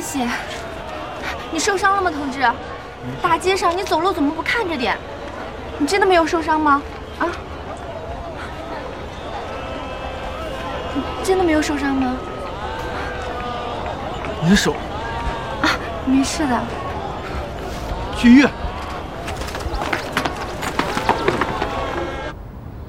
系。你受伤了吗，同志？大街上你走路怎么不看着点？你真的没有受伤吗？啊？你真的没有受伤吗？ 你的手。 啊，没事的。 去医院。